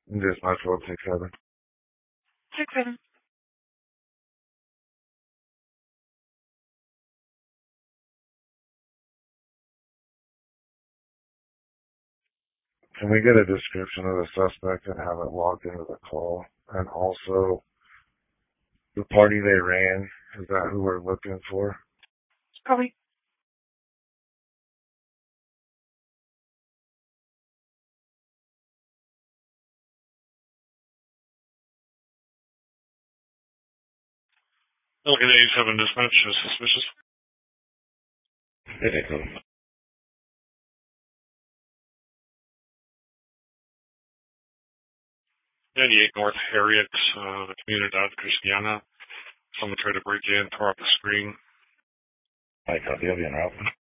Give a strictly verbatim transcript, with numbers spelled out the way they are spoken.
Just my twelve six seven. Six seven. Can we get a description of the suspect and have it logged into the call? And also, the party they ran, is that who we're looking for? Probably. Looking at eighty-seven dispatch is suspicious. eighty-seven. ninety-eight North Harriet, uh, the Comunidad Cristiana. Someone tried to break in, tore up the screen. I copy, I'll be in route.